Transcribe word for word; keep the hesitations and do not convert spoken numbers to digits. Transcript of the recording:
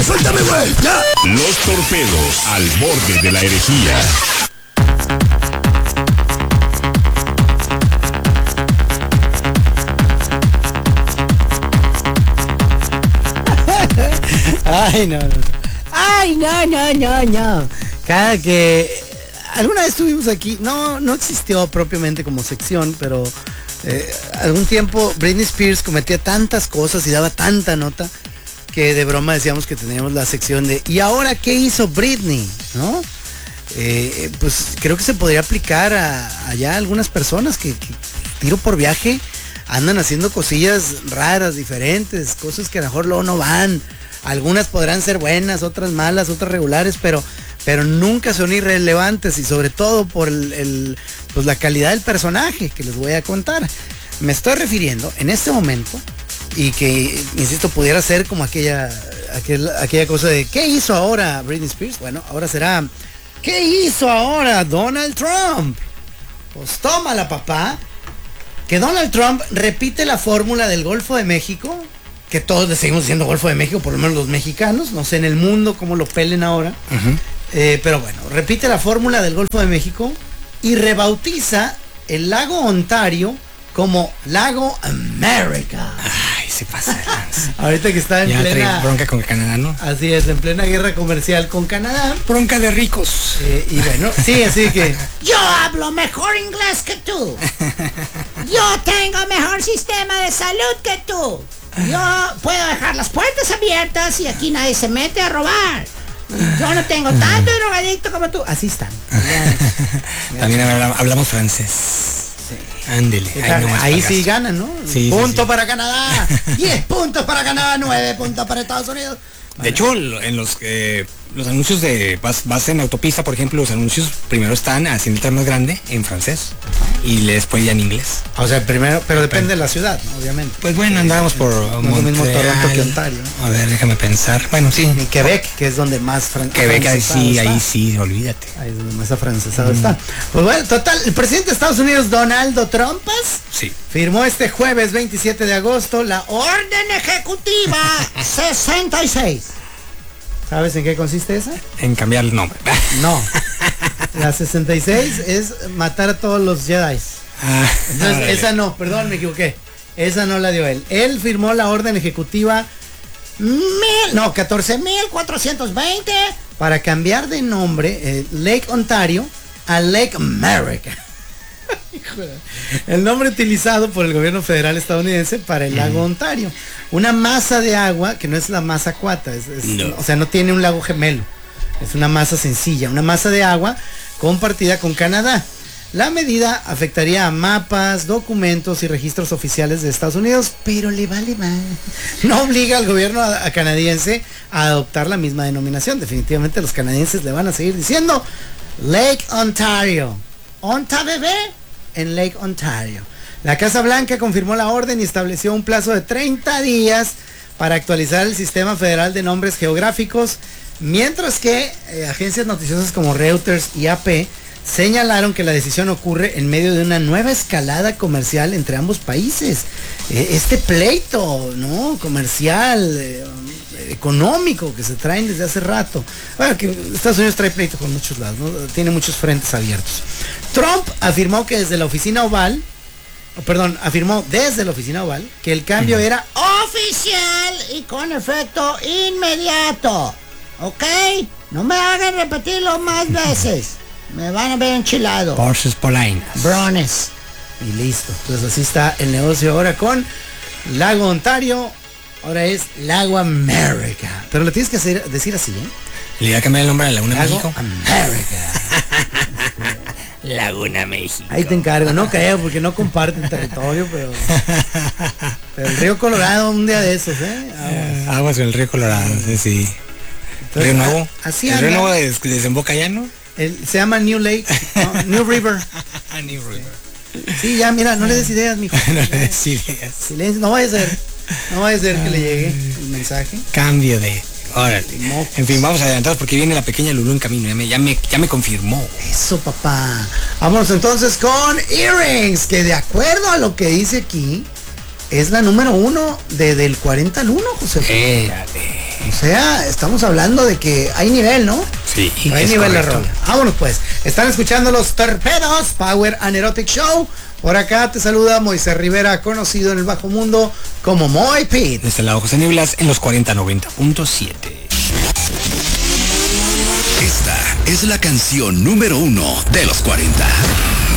suéltame, güey, ya. Los torpedos al borde de la herejía. Ay, no, no. Ay, no, no, no, no. Cada que... Alguna vez estuvimos aquí, no, no existió propiamente como sección, pero eh, algún tiempo Britney Spears cometía tantas cosas y daba tanta nota que de broma decíamos que teníamos la sección de ¿y ahora qué hizo Britney? ¿No? Eh, pues creo que se podría aplicar a allá a algunas personas que, que tiro por viaje andan haciendo cosillas raras, diferentes, cosas que a lo mejor luego no van. Algunas podrán ser buenas, otras malas, otras regulares, pero, pero nunca son irrelevantes y sobre todo por el, el, pues la calidad del personaje que les voy a contar. Me estoy refiriendo en este momento y que, insisto, pudiera ser como aquella, aquel, aquella cosa de ¿qué hizo ahora Britney Spears? Bueno, ahora será ¿qué hizo ahora Donald Trump? Pues tómala, papá. Que Donald Trump repite la fórmula del Golfo de México, que todos le seguimos diciendo Golfo de México, por lo menos los mexicanos, no sé en el mundo cómo lo pelen ahora, uh-huh. eh, pero bueno, repite la fórmula del Golfo de México y rebautiza el lago Ontario como Lago America. Ay, se pasa de lanza. Ahorita que está en ya plena... bronca con Canadá, ¿no? Así es, en plena guerra comercial con Canadá. Bronca de ricos. Eh, y bueno, sí, así que... Yo hablo mejor inglés que tú. Yo tengo mejor sistema de salud que tú. Yo puedo dejar las puertas abiertas y aquí nadie se mete a robar. Yo no tengo tanto drogadicto como tú. Así están. También hablamos francés. Sí. Ándele. Ahí, no ahí sí ganan, ¿no? Sí, punto sí, sí. para Canadá. diez puntos para Canadá, nueve puntos para Estados Unidos. De hecho, en los eh, los anuncios de vas, vas en autopista, por ejemplo, los anuncios primero están haciendo letra más grande en francés y después ya en inglés. O sea, primero, pero depende pero, de la ciudad, ¿no? Obviamente. Pues bueno, andábamos por no es lo mismo Toronto que Ontario, ¿no? A ver, déjame pensar. Bueno, sí. Y Quebec, que es donde más fran Quebec, ahí sí, ahí sí, olvídate. Ahí es donde más afrancesado mm. está. Pues bueno, total, el presidente de Estados Unidos, Donald Trump, sí, firmó este jueves veintisiete de agosto la Orden Ejecutiva sesenta y seis. ¿Sabes en qué consiste esa? En cambiar el nombre. No. La sesenta y seis es matar a todos los Jedi. Ah, Entonces, vale. Esa no, perdón, me equivoqué. Esa no la dio él. Él firmó la orden ejecutiva mil, no, catorce mil cuatrocientos veinte para cambiar de nombre eh, Lake Ontario a Lake America. El nombre utilizado por el gobierno federal estadounidense para el lago Ontario. Una masa de agua que no es la masa Acuata, es, es, no. o sea, no tiene un lago gemelo. Es una masa sencilla, una masa de agua compartida con Canadá. La medida afectaría a mapas, documentos y registros oficiales de Estados Unidos, pero le vale mal. No obliga al gobierno a, a canadiense a adoptar la misma denominación. Definitivamente los canadienses le van a seguir diciendo Lake Ontario. Onta bebé en Lake Ontario. La Casa Blanca confirmó la orden y estableció un plazo de treinta días para actualizar el sistema federal de nombres geográficos, mientras que eh, agencias noticiosas como Reuters y A P señalaron que la decisión ocurre en medio de una nueva escalada comercial entre ambos países. Eh, este pleito, ¿no? Comercial, eh, económico que se traen desde hace rato. Bueno, que Estados Unidos trae pleito con muchos lados, ¿no? Tiene muchos frentes abiertos. Trump afirmó que desde la oficina oval, perdón, afirmó desde la oficina oval que el cambio uh-huh. era oficial y con efecto inmediato. ¿Ok? No me hagan repetirlo más veces. Me van a ver enchilado. Porsches polainas. Brones. Y listo. Pues así está el negocio ahora con Lago Ontario. Ahora es Lago America. Pero lo tienes que hacer, decir así, ¿eh? Le iba a cambiar el nombre a Laguna Lago México. America. Laguna México. Ahí te encargo, no creo, porque no comparten territorio, pero... pero el río Colorado un día de esos, ¿eh? Aguas, Aguas en el río Colorado, sí, sí. Entonces, Río Nuevo. Así el Río Nuevo des, desemboca allá, ¿no? El, se llama New Lake, no, New River. New River. Sí, ya, mira, no le des ideas, mijo. No le des ideas. Silencio, no vaya a ser, no vaya a ser que le llegue el mensaje. Cambio de... Órale. En fin, vamos adelantados porque viene la pequeña Lulú en camino. Ya me, ya me, ya me confirmó. Eso, papá. Vamos entonces con Earrings, que de acuerdo a lo que dice aquí, es la número uno de del cuarenta al uno, José. Espérate. O sea, estamos hablando de que hay nivel, ¿no? Sí, hay es nivel de correcto. rola. Vámonos pues. Están escuchando los Torpedos, Power and Erotic Show. Por acá te saluda Moisés Rivera, conocido en el bajo mundo como Moy Pete. Desde el lado José Nieblas en los cuarenta noventa punto siete. Esta es la canción número uno de los cuarenta.